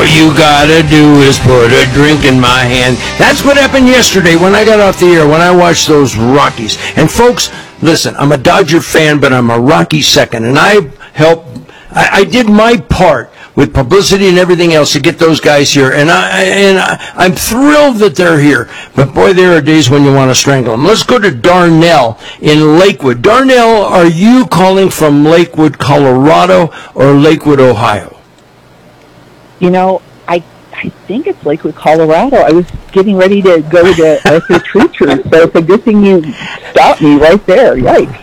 you gotta do is put a drink in my hand. That's what happened yesterday when I got off the air, when I watched those Rockies. And folks, listen, I'm a Dodger fan, but I'm a Rocky second, and I did my part with publicity and everything else to get those guys here, and I'm thrilled that they're here. But boy, there are days when you want to strangle them. Let's go to Darnell in Lakewood. Darnell, are you calling from Lakewood, Colorado, or Lakewood, Ohio? You know, I think it's Lakewood, Colorado. I was getting ready to go to the Treachers, so it's a good thing you stopped me right there. Yikes.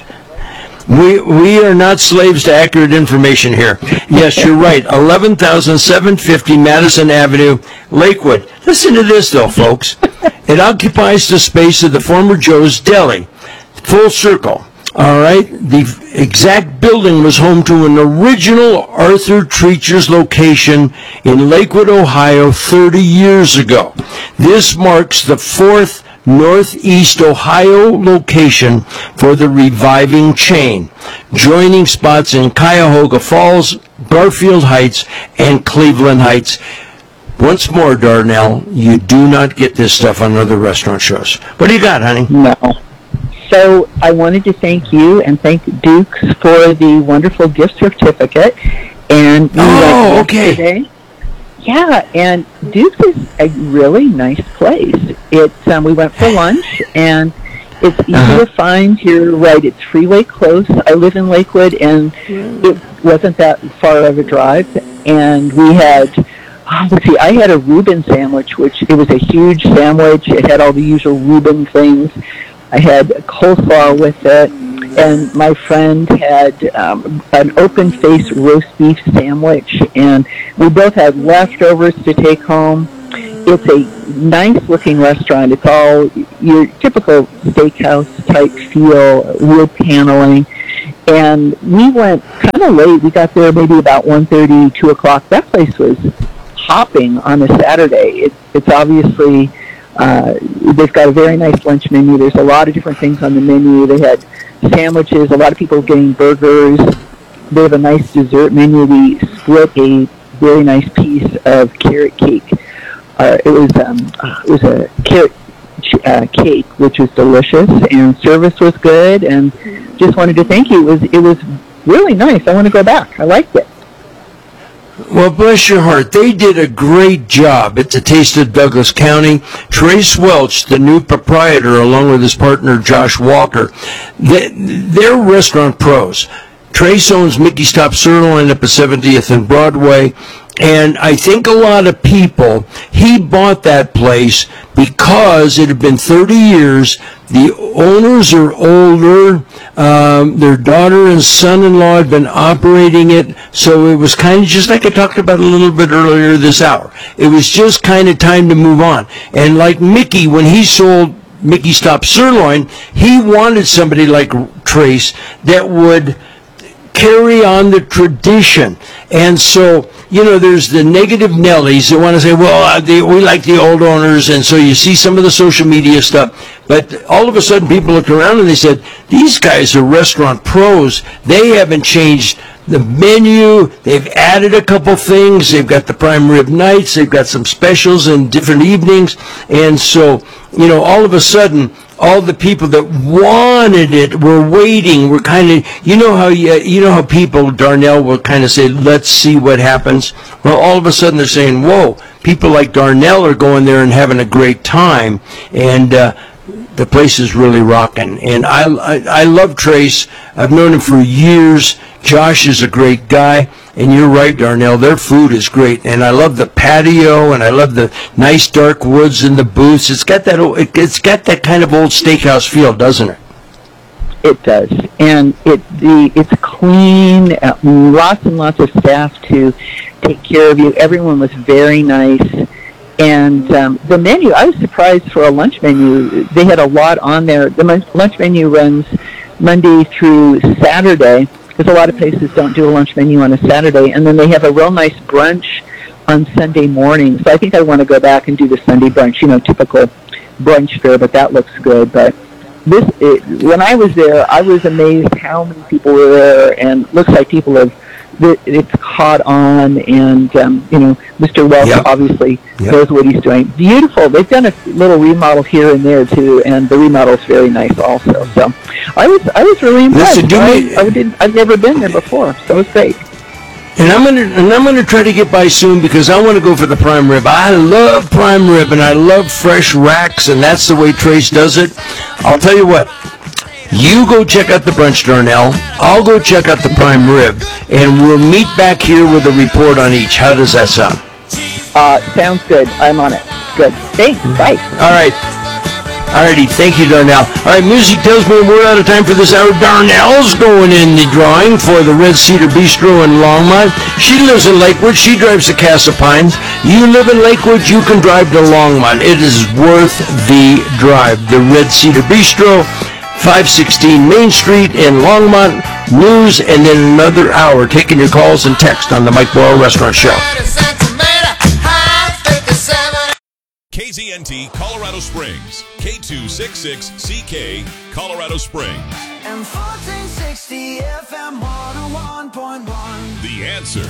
We are not slaves to accurate information here. Yes, you're right. 11,750 Madison Avenue, Lakewood. Listen to this, though, folks. It occupies the space of the former Joe's Deli. Full circle. All right? The exact building was home to an original Arthur Treacher's location in Lakewood, Ohio, 30 years ago. This marks the fourth Northeast Ohio location for the reviving chain, joining spots in Cuyahoga Falls, Garfield Heights, and Cleveland Heights. Once more, Darnell, you do not get this stuff on other restaurant shows. What do you got, honey? No. So I wanted to thank you and thank Duke's for the wonderful gift certificate. And okay. Yeah, and Duke's is a really nice place. We went for lunch, and it's easy to find. You're right, it's freeway close. I live in Lakewood, and it wasn't that far of a drive. And we had, I had a Reuben sandwich, which it was a huge sandwich. It had all the usual Reuben things. I had coleslaw with it. And my friend had an open-faced roast beef sandwich, and we both had leftovers to take home. It's a nice-looking restaurant. It's all your typical steakhouse-type feel, wood paneling. And we went kind of late. We got there maybe about 1:30, 2 o'clock. That place was hopping on a Saturday. It's obviously, they've got a very nice lunch menu. There's a lot of different things on the menu. They had sandwiches, a lot of people getting burgers. They have a nice dessert menu. We split a very nice piece of carrot cake. It was a carrot cake, which was delicious, and service was good. And just wanted to thank you. It was really nice. I want to go back. I liked it. Well, bless your heart. They did a great job at the Taste of Douglas County. Trace Welch, the new proprietor, along with his partner Josh Walker, they're restaurant pros. Trace owns Mickey's Top Sirloin up at 70th and Broadway. And I think a lot of people, he bought that place because it had been 30 years. The owners are older. Their daughter and son-in-law had been operating it. So it was kind of just like I talked about a little bit earlier this hour. It was just kind of time to move on. And like Mickey, when he sold Mickey's Top Sirloin, he wanted somebody like Trace that would carry on the tradition. And so, you know, there's the negative Nellies that want to say, well, we like the old owners, and so you see some of the social media stuff. But all of a sudden people looked around and they said, these guys are restaurant pros. They haven't changed the menu. They've added a couple things. They've got the prime rib nights. They've got some specials in different evenings. And so, you know, all of a sudden, all the people that wanted it were waiting. Were kind of, you know how people, Darnell, will kind of say, let's see what happens. Well, all of a sudden they're saying, whoa, people like Darnell are going there and having a great time, and the place is really rocking. And I love Trace. I've known him for years. Josh is a great guy. And you're right, Darnell, their food is great. And I love the patio, and I love the nice dark woods in the booths. It's got that kind of old steakhouse feel, doesn't it? It does. And it's clean, lots and lots of staff to take care of you. Everyone was very nice. And the menu, I was surprised for a lunch menu. They had a lot on there. The lunch menu runs Monday through Saturday, because a lot of places don't do a lunch menu on a Saturday. And then they have a real nice brunch on Sunday morning. So I think I want to go back and do the Sunday brunch, you know, typical brunch fare, but that looks good. But when I was there, I was amazed how many people were there, and looks like people have it's caught on, and Mr. Welch obviously knows what he's doing. Beautiful. They've done a little remodel here and there too, and the remodel is very nice also. So I was really impressed. I've never been there before, so it's great. And I'm gonna try to get by soon because I want to go for the prime rib. I love prime rib and I love fresh racks, and that's the way Trace does it. I'll tell you what. You go check out the brunch, Darnell. I'll go check out the prime rib, and we'll meet back here with a report on each. How does that sound? Sounds good. I'm on it. Good. Thanks. Bye. All right. Alrighty, thank you, Darnell. All right, music tells me we're out of time for this hour. Darnell's going in the drawing for the Red Cedar Bistro in Longmont. She lives in Lakewood. She drives to Casa Pines. You live in Lakewood, you can drive to Longmont. It is worth the drive. The Red Cedar Bistro, 516 Main Street in Longmont. News, and then another hour taking your calls and text on the Mike Boyle Restaurant Show. KZNT Colorado Springs, K266CK Colorado Springs. And 1460 FM 101.1. The Answer.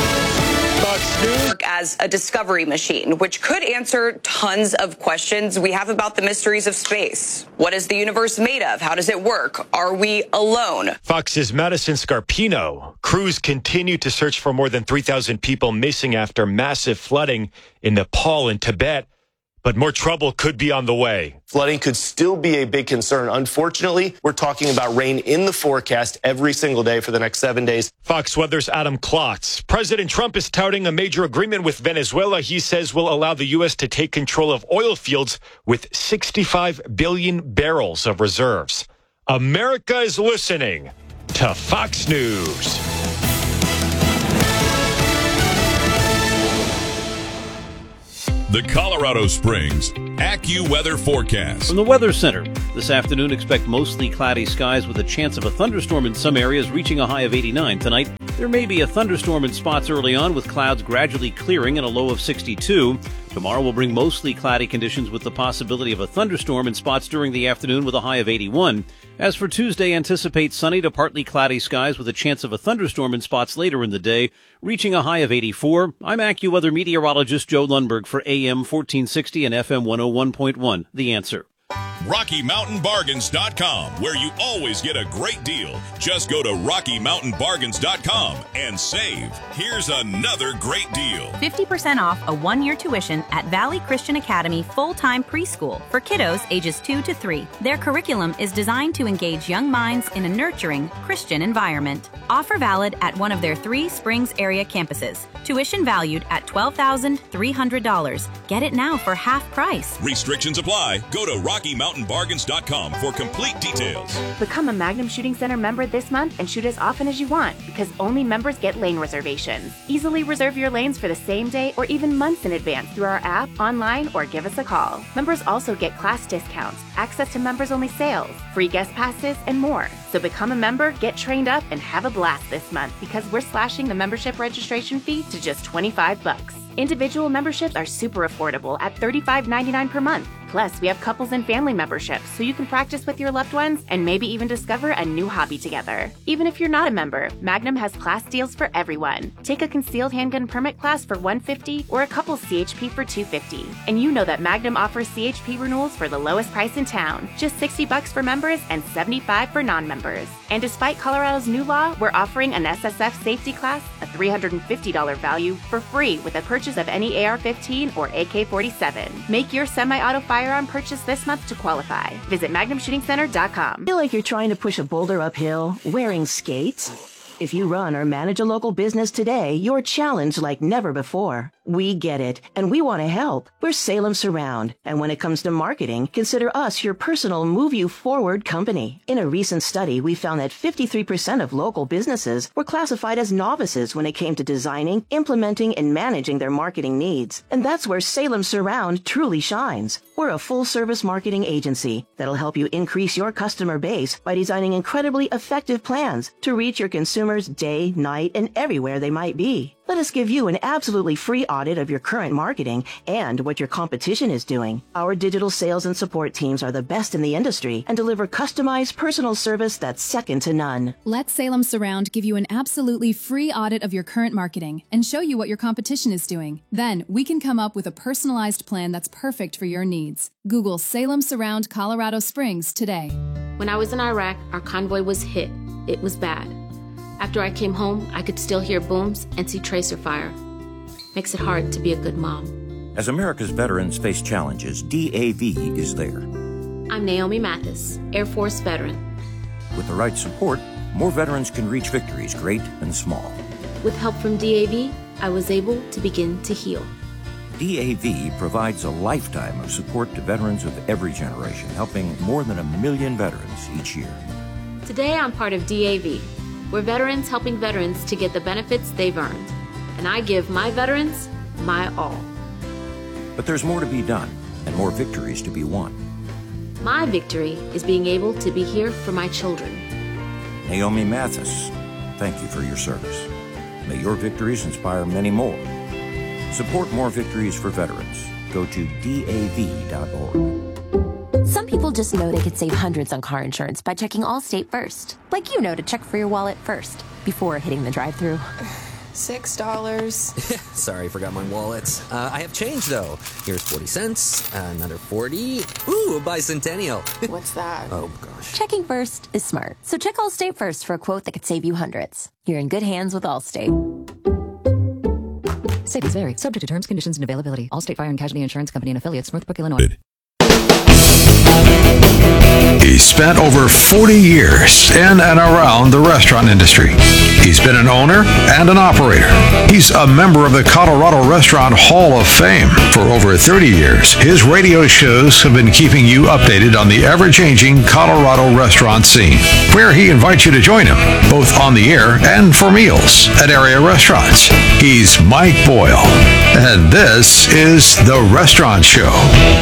As a discovery machine, which could answer tons of questions we have about the mysteries of space. What is the universe made of? How does it work? Are we alone? Fox's Madison Scarpino. Crews continue to search for more than 3,000 people missing after massive flooding in Nepal and Tibet. But more trouble could be on the way. Flooding could still be a big concern. Unfortunately, we're talking about rain in the forecast every single day for the next 7 days. Fox Weather's Adam Klotz. President Trump is touting a major agreement with Venezuela he says will allow the U.S. to take control of oil fields with 65 billion barrels of reserves. America is listening to Fox News. The Colorado Springs AccuWeather forecast. From the Weather Center, this afternoon expect mostly cloudy skies with a chance of a thunderstorm in some areas reaching a high of 89 tonight. There may be a thunderstorm in spots early on with clouds gradually clearing and a low of 62. Tomorrow will bring mostly cloudy conditions with the possibility of a thunderstorm in spots during the afternoon with a high of 81. As for Tuesday, anticipate sunny to partly cloudy skies with a chance of a thunderstorm in spots later in the day, reaching a high of 84. I'm AccuWeather meteorologist Joe Lundberg for AM 1460 and FM 101.1. The Answer. RockyMountainBargains.com, where you always get a great deal. Just go to RockyMountainBargains.com and save. Here's another great deal. 50% off a one-year tuition at Valley Christian Academy full-time preschool for kiddos ages 2 to 3. Their curriculum is designed to engage young minds in a nurturing Christian environment. Offer valid at one of their 3 Springs area campuses. Tuition valued at $12,300. Get it now for half price. Restrictions apply. Go to RockyMountainBargains.com for complete details. Become a Magnum Shooting Center member this month and shoot as often as you want because only members get lane reservations. Easily reserve your lanes for the same day or even months in advance through our app, online, or give us a call. Members also get class discounts, access to members-only sales, free guest passes, and more. So become a member, get trained up, and have a blast this month because we're slashing the membership registration fee to just $25. Individual memberships are super affordable at $35.99 per month. Plus, we have couples and family memberships, so you can practice with your loved ones and maybe even discover a new hobby together. Even if you're not a member, Magnum has class deals for everyone. Take a concealed handgun permit class for $150 or a couple's CHP for $250. And you know that Magnum offers CHP renewals for the lowest price in town, just $60 for members and $75 for non-members. And despite Colorado's new law, we're offering an SSF safety class, a $350 value, for free with a purchase of any AR-15 or AK-47. Make your semi-auto firearm purchase this month to qualify. Visit MagnumShootingCenter.com. Feel like you're trying to push a boulder uphill wearing skates? If you run or manage a local business today, you're challenged like never before. We get it, and we want to help. We're Salem Surround, and when it comes to marketing, consider us your personal move you forward company. In a recent study, we found that 53% of local businesses were classified as novices when it came to designing, implementing, and managing their marketing needs. And that's where Salem Surround truly shines. We're a full-service marketing agency that'll help you increase your customer base by designing incredibly effective plans to reach your consumers day, night, and everywhere they might be. Let us give you an absolutely free audit of your current marketing and what your competition is doing. Our digital sales and support teams are the best in the industry and deliver customized personal service that's second to none. Let Salem Surround give you an absolutely free audit of your current marketing and show you what your competition is doing. Then we can come up with a personalized plan that's perfect for your needs. Google Salem Surround Colorado Springs today. When I was in Iraq, our convoy was hit. It was bad. After I came home, I could still hear booms and see tracer fire. Makes it hard to be a good mom. As America's veterans face challenges, DAV is there. I'm Naomi Mathis, Air Force veteran. With the right support, more veterans can reach victories, great and small. With help from DAV, I was able to begin to heal. DAV provides a lifetime of support to veterans of every generation, helping more than 1 million veterans each year. Today, I'm part of DAV. We're veterans helping veterans to get the benefits they've earned. And I give my veterans my all. But there's more to be done and more victories to be won. My victory is being able to be here for my children. Naomi Mathis, thank you for your service. May your victories inspire many more. Support more victories for veterans. Go to DAV.org. Some people just know they could save hundreds on car insurance by checking Allstate first. Like you know to check for your wallet first, before hitting the drive-thru. $6. Sorry, forgot my wallet. I have change, though. Here's 40 cents, another 40. Ooh, a bicentennial. What's that? Oh, gosh. Checking first is smart. So check Allstate first for a quote that could save you hundreds. You're in good hands with Allstate. Savings vary. Subject to terms, conditions, and availability. Allstate Fire and Casualty Insurance Company and Affiliates, Northbrook, Illinois. He spent over 40 years in and around the restaurant industry. He's been an owner and an operator. He's a member of the Colorado Restaurant Hall of Fame. For over 30 years, his radio shows have been keeping you updated on the ever-changing Colorado restaurant scene, where he invites you to join him, both on the air and for meals at area restaurants. He's Mike Boyle, and this is The Restaurant Show.